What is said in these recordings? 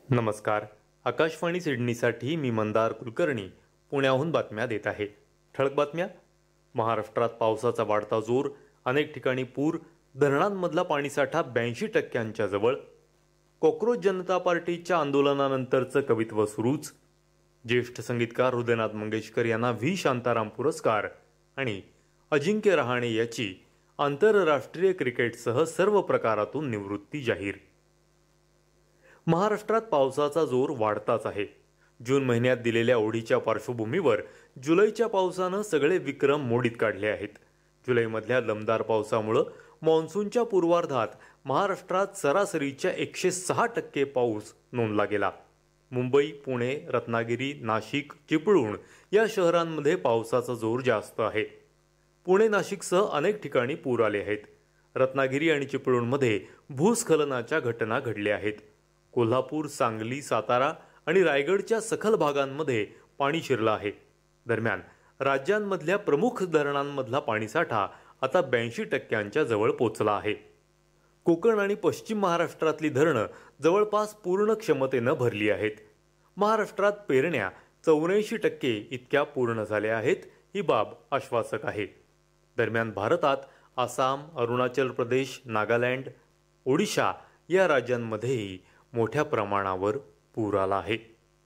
नमस्कार. आकाशवाणी सिडनीसाठी मी मंदार कुलकर्णी पुण्याहून बातम्या देत आहे. ठळक बातम्या. महाराष्ट्रात पावसाचा वाढता जोर, अनेक ठिकाणी पूर, धरणांमधला पाणीसाठा 82% जवळ. कॉक्रोच जनता पार्टीच्या आंदोलनानंतरचं कवित्व सुरूच. ज्येष्ठ संगीतकार हृदयनाथ मंगेशकर यांना व्ही शांताराम पुरस्कार आणि अजिंक्य रहाणे याची आंतरराष्ट्रीय क्रिकेटसह सर्व प्रकारातून निवृत्ती जाहीर. महाराष्ट्रात पावसाचा जोर वाढताच आहे. जून महिन्यात दिलेल्या ओढीच्या पार्श्वभूमीवर जुलैच्या पावसानं सगळे विक्रम मोडीत काढले आहेत. जुलैमधल्या दमदार पावसामुळे मान्सूनच्या पूर्वार्धात महाराष्ट्रात सरासरीच्या 106% पाऊस नोंदला गेला. मुंबई, पुणे, रत्नागिरी, नाशिक, चिपळूण या शहरांमध्ये पावसाचा जोर जास्त आहे. पुणे, नाशिकसह अनेक ठिकाणी पूर आले आहेत. रत्नागिरी आणि चिपळूणमध्ये भूस्खलनाच्या घटना घडल्या आहेत. कोल्हापूर, सांगली, सातारा आणि रायगडच्या सखल भागांमध्ये पाणी शिरलं आहे. दरम्यान राज्यांमधल्या प्रमुख धरणांमधला पाणीसाठा आता 82% जवळ पोचला आहे. कोकण आणि पश्चिम महाराष्ट्रातली धरणं जवळपास पूर्ण क्षमतेनं भरली आहेत. महाराष्ट्रात पेरण्या 84% इतक्या पूर्ण झाल्या आहेत. ही बाब आश्वासक आहे. दरम्यान भारतात आसाम, अरुणाचल प्रदेश, नागालँड, ओडिशा या राज्यांमध्येही मोठ्या प्रमाणावर पूर आला आहे.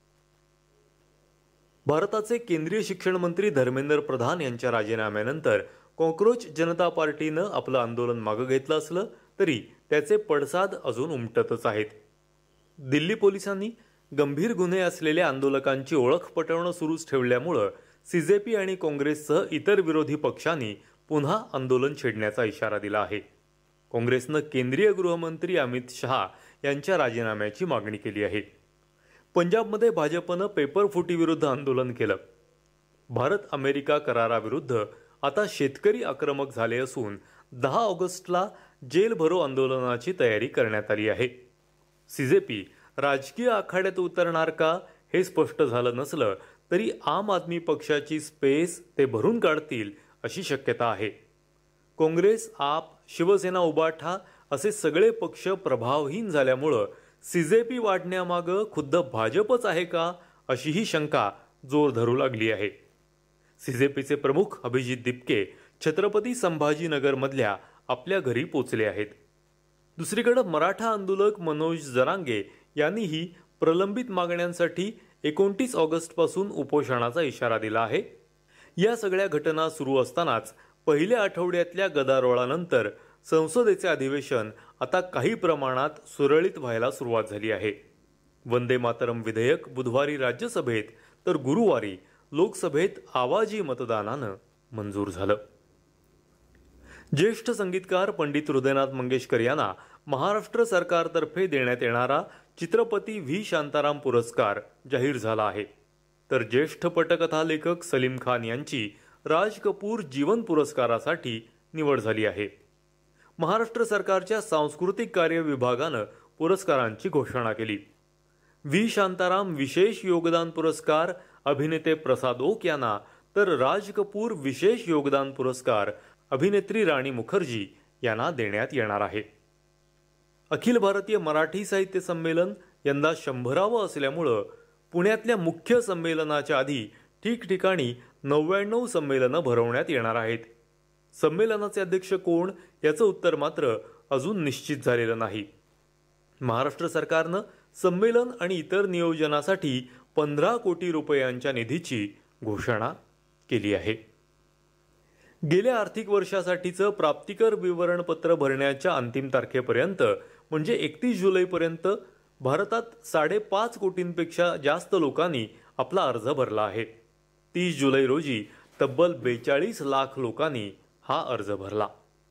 भारताचे केंद्रीय शिक्षण मंत्री धर्मेंद्र प्रधान यांच्या राजीनाम्यानंतर कॉक्रोच जनता पार्टीनं आपलं आंदोलन मागे घेतलं असलं तरी त्याचे पडसाद अजून उमटतच आहेत. दिल्ली पोलिसांनी गंभीर गुन्हे असलेल्या आंदोलकांची ओळख पटवणं सुरूच ठेवल्यामुळं सीजेपी आणि काँग्रेससह इतर विरोधी पक्षांनी पुन्हा आंदोलन छेडण्याचा इशारा दिला आहे. काँग्रेसनं केंद्रीय गृहमंत्री अमित शहा यांच्या राजीनाम्याची मागणी केली आहे. पंजाबमध्ये भाजपनं पेपरफुटीविरुद्ध आंदोलन केलं. भारत अमेरिका कराराविरुद्ध आता शेतकरी आक्रमक झाले असून 10 ऑगस्टला जेल भरो आंदोलनाची तयारी करण्यात आली आहे. सीजेपी राजकीय आखाड्यात उतरणार का हे स्पष्ट झालं नसलं तरी आम आदमी पक्षाची स्पेस ते भरून काढतील अशी शक्यता आहे. काँग्रेस, आप, शिवसेना, उबाठा असे सगळे पक्ष प्रभावहीन झाल्यामुळं सीजेपी वाढण्यामागं खुद्द भाजपच आहे का अशीही शंका जोर धरू लागली आहे. सीजेपीचे प्रमुख अभिजित दिपके छत्रपती संभाजीनगरमधल्या आपल्या घरी पोचले आहेत. दुसरीकडे मराठा आंदोलक मनोज जरांगे यांनीही प्रलंबित मागण्यांसाठी 29 ऑगस्टपासून उपोषणाचा इशारा दिला आहे. या सगळ्या घटना सुरू असतानाच पहिल्या आठवड्यातल्या गदारोळानंतर संसदेचे अधिवेशन आता काही प्रमाणात सुरळीत व्हायला सुरुवात झाली आहे. वंदे मातरम विधेयक बुधवारी राज्यसभेत तर गुरुवारी लोकसभेत आवाजी मतदानानं मंजूर झालं. ज्येष्ठ संगीतकार पंडित हृदयनाथ मंगेशकर यांना महाराष्ट्र सरकारतर्फे देण्यात येणारा चित्रपती व्ही शांताराम पुरस्कार जाहीर झाला आहे. तर ज्येष्ठ पटकथा लेखक सलीम खान यांची राज कपूर जीवन पुरस्कारासाठी निवड झाली आहे. महाराष्ट्र सरकारच्या सांस्कृतिक कार्य विभागानं पुरस्कारांची घोषणा केली. व्ही शांताराम विशेष योगदान पुरस्कार अभिनेते प्रसाद ओक यांना तर राज कपूर विशेष योगदान पुरस्कार अभिनेत्री राणी मुखर्जी यांना देण्यात येणार आहे. अखिल भारतीय मराठी साहित्य संमेलन यंदा 100वे असल्यामुळं पुण्यातल्या मुख्य संमेलनाच्या आधी ठिकठिकाणी 99 संमेलनं भरवण्यात येणार आहेत. संमेलनाचे अध्यक्ष कोण याचं उत्तर मात्र अजून निश्चित झालेलं नाही. महाराष्ट्र सरकारनं संमेलन आणि इतर नियोजनासाठी 15 कोटी रुपयांच्या निधीची घोषणा केली आहे. गेल्या आर्थिक वर्षासाठीचं प्राप्तिकर विवरणपत्र भरण्याच्या अंतिम तारखेपर्यंत म्हणजे 31 जुलैपर्यंत भारतात 5.5 कोटींपेक्षा जास्त लोकांनी आपला अर्ज भरला आहे. 30 जुलै रोजी तब्बल 42 लाख लोकांनी हा अर्ज भरला.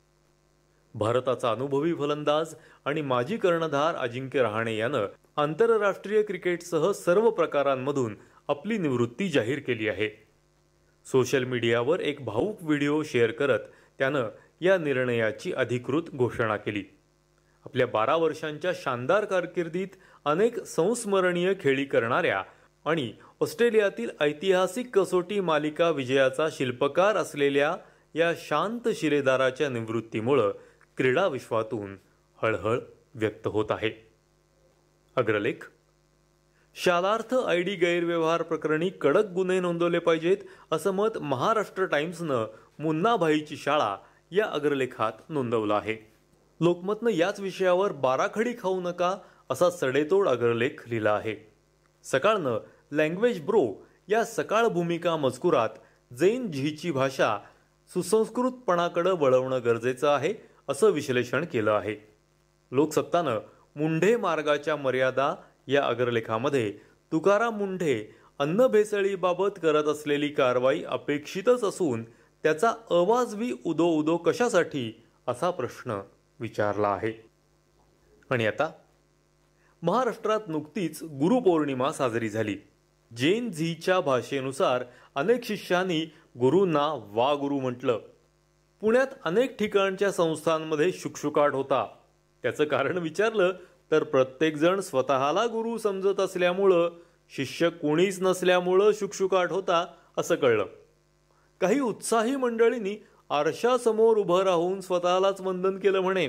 भारताचा अनुभवी फलंदाज आणि माजी कर्णधार अजिंक्य रहाणे यानं आंतरराष्ट्रीय क्रिकेटसह सर्व प्रकारांमधून आपली निवृत्ती जाहीर केली आहे. सोशल मीडियावर एक भावूक व्हिडिओ शेअर करत त्यानं या निर्णयाची अधिकृत घोषणा केली. आपल्या 12 वर्षांच्या शानदार कारकिर्दीत अनेक संस्मरणीय खेळी करणाऱ्या आणि ऑस्ट्रेलियातील ऐतिहासिक कसोटी मालिका विजयाचा शिल्पकार असलेल्या या शांत शिलेदाराच्या निवृत्तीमुळे क्रीडा विश्वातून हळहळ व्यक्त होत आहे. अग्रलेख शालार्थ आयडी गैरव्यवहार प्रकरणी कडक गुन्हे नोंदवले पाहिजेत, असं मत महाराष्ट्र टाइम्सनं मुन्नाभाईची शाळा या अग्रलेखात नोंदवलं आहे. लोकमतनं याच विषयावर बाराखडी खाऊ नका असा सडेतोड अग्रलेख लिहिला आहे. सकाळनं लँग्वेज ब्रो या सकाळ भूमिका मजकुरात जैन झीची भाषा सुसंस्कृतपणाकडे वळवणं गरजेचं आहे असं विश्लेषण केलं आहे. लोकसत्तानं मुंढे मार्गाच्या मर्यादा या अग्रलेखामध्ये तुकाराम मुंढे अन्न भेसळीबाबत करत असलेली कारवाई अपेक्षितच असून त्याचा अवाजवी उदो उदो कशासाठी असा प्रश्न विचारला आहे. आणि आता महाराष्ट्रात नुकतीच गुरुपौर्णिमा साजरी झाली. जैन झीच्या भाषेनुसार अनेक शिष्यांनी गुरूंना वा गुरु म्हटलं. पुण्यात अनेक ठिकाणच्या संस्थांमध्ये शुकशुकाट होता. त्याचं कारण विचारलं तर प्रत्येकजण स्वतःला गुरु समजत असल्यामुळं, शिष्य कोणीच नसल्यामुळं शुकशुकाट होता असं कळलं. काही उत्साही मंडळींनी आरशासमोर उभं राहून स्वतःलाच वंदन केलं म्हणे.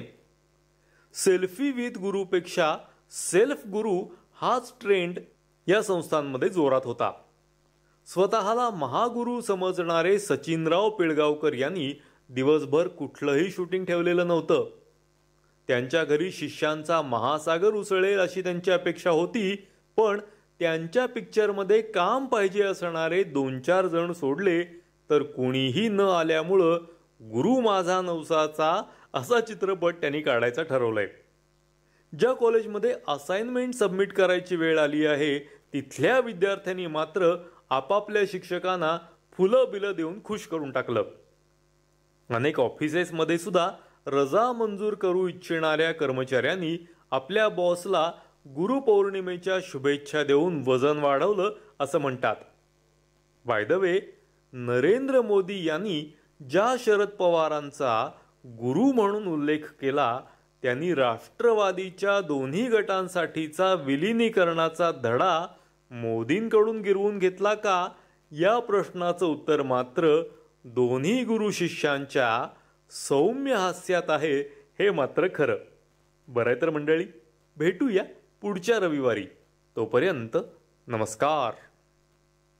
सेल्फी विथ गुरुपेक्षा सेल्फ गुरु हाच ट्रेंड या संस्थांमध्ये जोरात होता. स्वतःला महागुरु समजणारे सचिनराव पिळगावकर यांनी दिवसभर कुठलंही शूटिंग ठेवलेलं नव्हतं. त्यांच्या घरी शिष्यांचा महासागर उसळेल अशी त्यांची अपेक्षा होती, पण त्यांच्या पिक्चरमध्ये काम पाहिजे असणारे 2-4 जण सोडले तर कोणीही न आल्यामुळं गुरु माझा नवसाचा असा चित्रपट त्यांनी काढायचा ठरवलंय. ज्या कॉलेजमध्ये असाइनमेंट सबमिट करायची वेळ आली आहे तिथल्या विद्यार्थ्यांनी मात्र आपापल्या शिक्षकांना फुलं बिलं देऊन खुश करून टाकलं. अनेक ऑफिसेसमध्ये सुद्धा रजा मंजूर करू इच्छिणाऱ्या कर्मचाऱ्यांनी आपल्या बॉसला गुरुपौर्णिमेच्या शुभेच्छा देऊन वजन वाढवलं असं म्हणतात. By the way, Narendra Modi यांनी ज्या शरद पवारांचा गुरु म्हणून उल्लेख केला त्यांनी राष्ट्रवादीच्या दोन्ही गटांसाठीचा विलिनीकरणाचा धडा मोदींकडून गिरवून घेतला का या प्रश्नाचं उत्तर मात्र दोन्ही गुरु शिष्यांच्या सौम्य हास्यात आहे हे मात्र खरं. बरं तर मंडळी, भेटूया पुढच्या रविवारी. तोपर्यंत नमस्कार.